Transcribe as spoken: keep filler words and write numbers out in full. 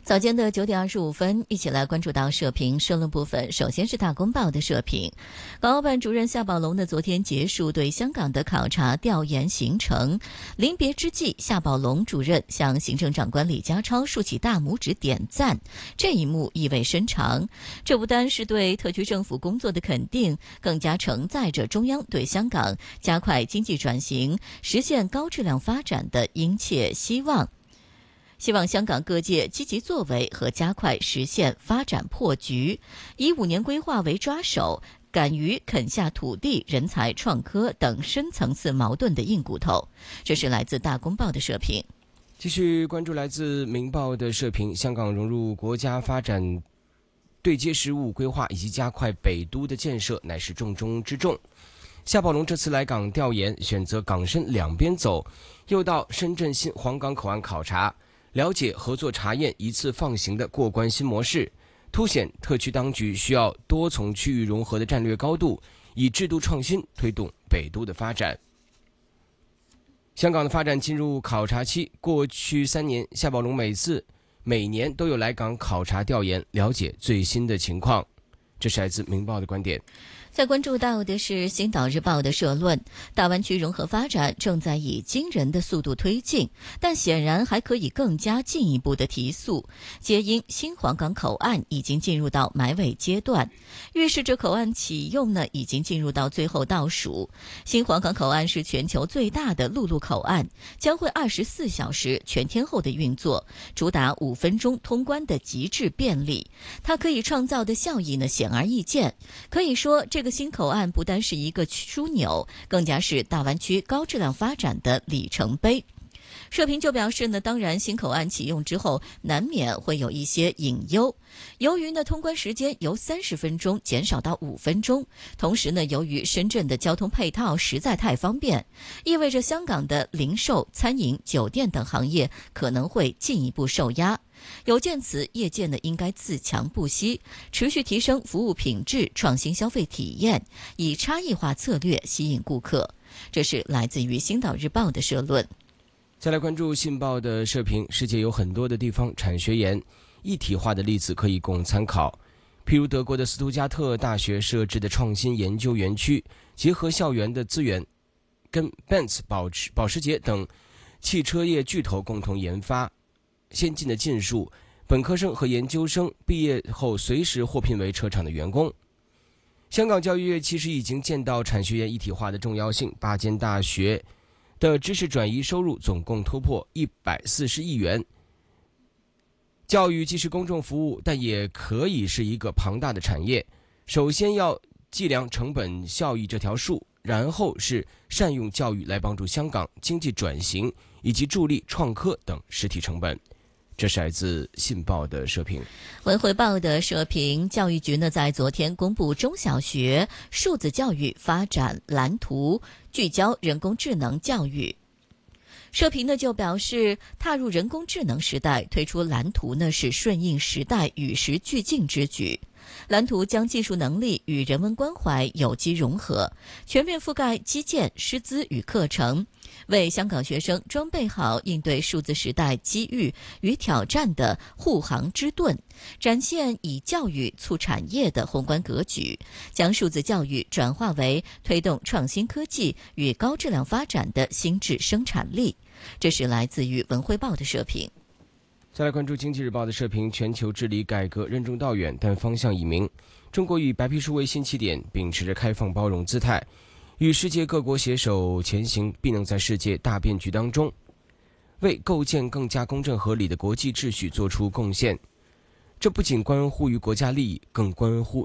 早间的九点二十五分，一起来关注到社评社论部分。首先是大公报的社评，港澳办主任夏宝龙呢，昨天结束对香港的考察调研行程，临别之际，夏宝龙主任向行政长官李家超竖起大拇指点赞，这一幕意味深长。这不单是对特区政府工作的肯定，更加承载着中央对香港加快经济转型、实现高质量发展的殷切希望。希望香港各界积极作为和加快实现发展破局，以五年规划为抓手，敢于啃下土地、人才、创科等深层次矛盾的硬骨头。这是来自大公报的社评。 继续关注来自明报的社评，香港融入国家发展对接实务规划以及加快北都的建设乃是重中之重。夏宝龙这次来港调研，选择港深两边走，又到深圳新皇岗口岸考察，了解合作查验一次放行的过关新模式，凸显特区当局需要多从区域融合的战略高度，以制度创新推动北都的发展。香港的发展进入考察期，过去三年，夏宝龙每次每年都有来港考察调研，了解最新的情况。这是来自明报的观点。 再关注到的是《星岛日报》的社论，大湾区融合发展正在以惊人的速度推进，但显然还可以更加进一步的提速，皆因新皇岗口岸已经进入到埋尾阶段，预示着口岸启用呢已经进入到最后倒数。新皇岗口岸是全球最大的陆路口岸，将会二十四小时全天候的运作，主打五分钟通关的极致便利。它可以创造的效益呢显而易见，可以说这。这个新口岸不单是一个枢纽，更加是大湾区高质量发展的里程碑。社评就表示呢，当然新口岸启用之后，难免会有一些隐忧。由于呢通关时间由三十分钟减少到五分钟，同时呢，由于深圳的交通配套实在太方便，意味着香港的零售、餐饮、酒店等行业可能会进一步受压。有见此，业界呢应该自强不息，持续提升服务品质，创新消费体验，以差异化策略吸引顾客。这是来自于《星岛日报》的社论。 再来关注《信报》的社评，世界有很多的地方产学研一体化的例子可以供参考，譬如德国的斯图加特大学设置的创新研究园区，结合校园的资源，跟 Benz 保时保时捷等汽车业巨头共同研发先进的技术，本科生和研究生毕业后随时获聘为车厂的员工。香港教育业其实已经见到产学研一体化的重要性，八间大学的知识转移收入总共突破一百四十亿元。教育既是公众服务，但也可以是一个庞大的产业。首先要计量成本效益这条数，然后是善用教育来帮助香港经济转型，以及助力创科等实体成本。这是来自《信报》的社评。 文汇报的社评，教育局呢在昨天公布中小学数字教育发展蓝图，聚焦人工智能教育。社评呢就表示，踏入人工智能时代，推出蓝图呢是顺应时代、与时俱进之举。蓝图将技术能力与人文关怀有机融合，全面覆盖基建、师资与课程，为香港学生装备好应对数字时代机遇与挑战的护航之盾，展现以教育促产业的宏观格局，将数字教育转化为推动创新科技与高质量发展的新质生产力。这是来自于文汇报的社评。 再来关注《经济日报》的社评，全球治理改革任重道远，但方向已明。中国以白皮书为新起点，秉持着开放包容姿态，与世界各国携手前行，必能在世界大变局当中，为构建更加公正合理的国际秩序做出贡献。这不仅关乎于国家利益，更关乎